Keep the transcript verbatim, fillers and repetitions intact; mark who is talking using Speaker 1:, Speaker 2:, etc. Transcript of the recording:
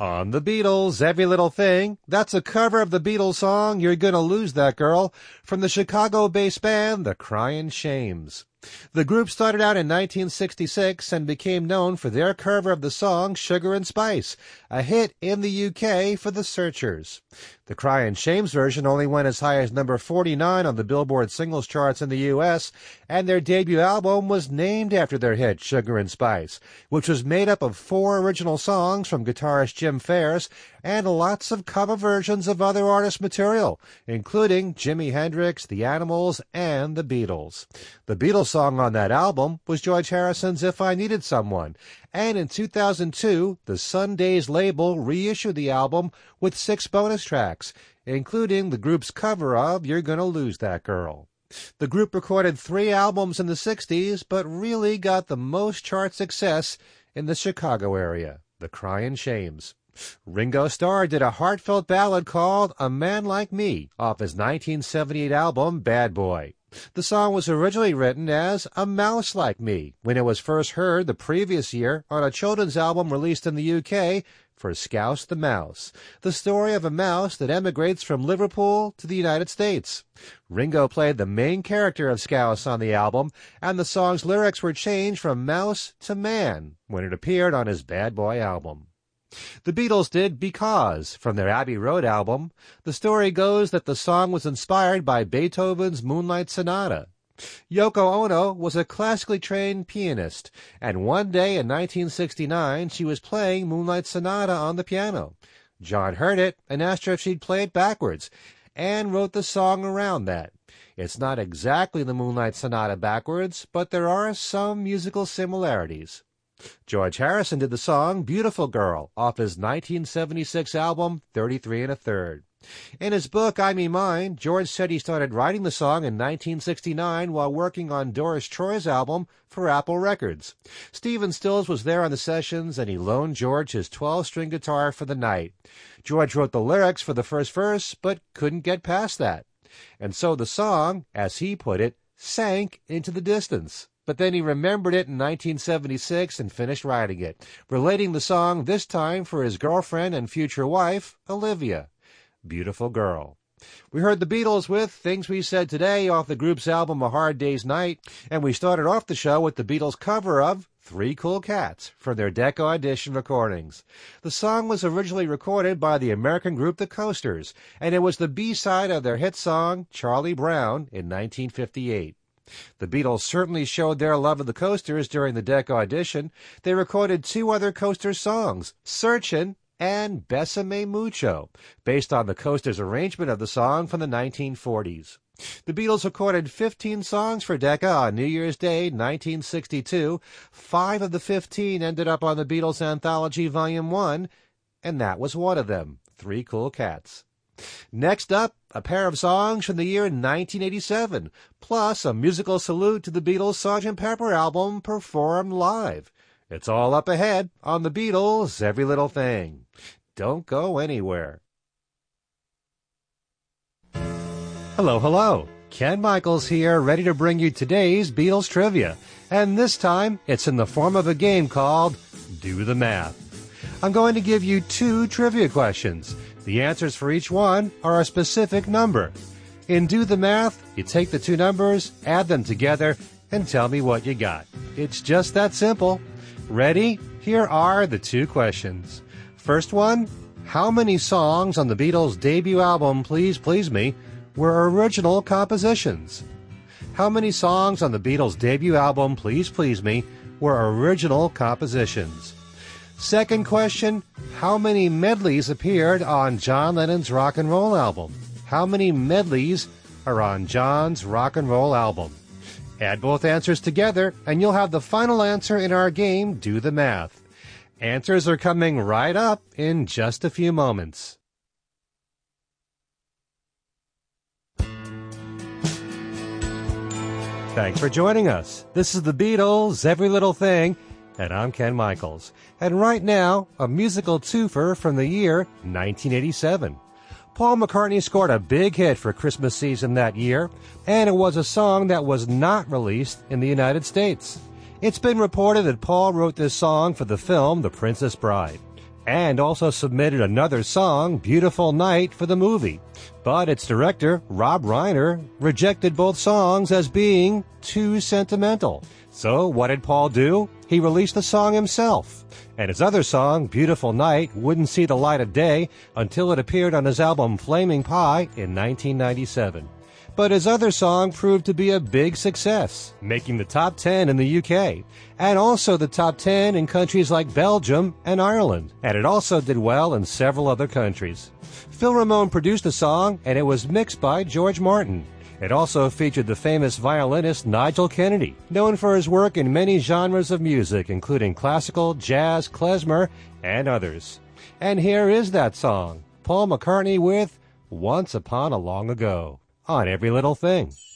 Speaker 1: On the Beatles, Every Little Thing. That's a cover of the Beatles song, You're Gonna Lose That Girl, from the Chicago-based band, The Cryin' Shames. The group started out in nineteen sixty-six and became known for their cover of the song Sugar and Spice, a hit in the U K for the Searchers. The Cryin' Shames version only went as high as number forty-nine on the Billboard singles charts in the U S, and their debut album was named after their hit Sugar and Spice, which was made up of four original songs from guitarist Jim Fares and lots of cover versions of other artists' material, including Jimi Hendrix, The Animals, and the Beatles. The Beatles song on that album was George Harrison's If I Needed Someone, and in two thousand two, the Sundays label reissued the album with six bonus tracks, including the group's cover of You're Gonna Lose That Girl. The group recorded three albums in the sixties, but really got the most chart success in the Chicago area, the Cryin' Shames. Ringo Starr did a heartfelt ballad called A Man Like Me off his nineteen seventy-eight album Bad Boy. The song was originally written as A Mouse Like Me when it was first heard the previous year on a children's album released in the U K for Scouse the Mouse, the story of a mouse that emigrates from Liverpool to the United States. Ringo played the main character of Scouse on the album, and the song's lyrics were changed from mouse to man when it appeared on his Bad Boy album. The Beatles did Because from their Abbey Road album. The story goes that the song was inspired by Beethoven's Moonlight Sonata. Yoko Ono was a classically trained pianist, and one day in nineteen sixty-nine she was playing Moonlight Sonata on the piano. John heard it and asked her if she'd play it backwards, and wrote the song around that. It's not exactly the Moonlight Sonata backwards, but there are some musical similarities. George Harrison did the song Beautiful Girl off his nineteen seventy-six album thirty-three and a Third. In his book I Me Mine, George said he started writing the song in nineteen sixty-nine while working on Doris Troy's album for Apple Records. Stephen Stills was there on the sessions, and he loaned George his twelve-string guitar for the night. George wrote the lyrics for the first verse, but couldn't get past that. And so the song, as he put it, sank into the distance. But then he remembered it in nineteen seventy-six and finished writing it, relating the song this time for his girlfriend and future wife, Olivia. Beautiful Girl. We heard the Beatles with Things We Said Today off the group's album A Hard Day's Night, and we started off the show with the Beatles' cover of Three Cool Cats from their Decca Audition recordings. The song was originally recorded by the American group The Coasters, and it was the B-side of their hit song Charlie Brown in nineteen fifty-eight. The Beatles certainly showed their love of the Coasters during the Decca Audition. They recorded two other Coasters songs, Searchin' and Besame Mucho, based on the Coasters' arrangement of the song from the nineteen forties. The Beatles recorded fifteen songs for Decca on New Year's Day, nineteen sixty-two. Five of the fifteen ended up on the Beatles Anthology Volume one, and that was one of them, Three Cool Cats. Next up, a pair of songs from the year nineteen eighty-seven, plus a musical salute to the Beatles' Sergeant Pepper album performed live. It's all up ahead on the Beatles' Every Little Thing. Don't go anywhere. Hello, hello. Ken Michaels here, ready to bring you today's Beatles trivia. And this time, it's in the form of a game called Do the Math. I'm going to give you two trivia questions. The answers for each one are a specific number. In Do the Math, you take the two numbers, add them together, and tell me what you got. It's just that simple. Ready? Here are the two questions. First one, how many songs on the Beatles' debut album Please Please Me were original compositions? How many songs on the Beatles' debut album Please Please Me were original compositions? Second question, how many medleys appeared on John Lennon's rock and roll album? How many medleys are on John's rock and roll album? Add both answers together, and you'll have the final answer in our game, Do the Math. Answers are coming right up in just a few moments. Thanks for joining us. This is the Beatles' Every Little Thing, and I'm Ken Michaels. And right now, a musical twofer from the year nineteen eighty-seven. Paul McCartney scored a big hit for Christmas season that year, and it was a song that was not released in the United States. It's been reported that Paul wrote this song for the film The Princess Bride. and also submitted another song, Beautiful Night, for the movie. But its director, Rob Reiner, rejected both songs as being too sentimental. So what did Paul do? He released the song himself. And his other song, Beautiful Night, wouldn't see the light of day until it appeared on his album Flaming Pie in nineteen ninety-seven. But his other song proved to be a big success, making the top ten in the U K, and also the top ten in countries like Belgium and Ireland. And it also did well in several other countries. Phil Ramone produced the song, and it was mixed by George Martin. It also featured the famous violinist Nigel Kennedy, known for his work in many genres of music, including classical, jazz, klezmer, and others. And here is that song, Paul McCartney with Once Upon a Long Ago, on Every Little Thing.